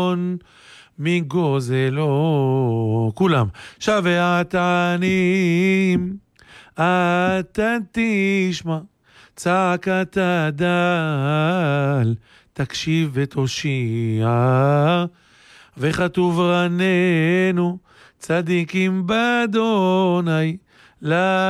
מגוזלו. כולם. שבת עניים, אתה תשמע צעקת הדל, תקשיב ותושיע, וכתוב רננו צדיקים באדוני.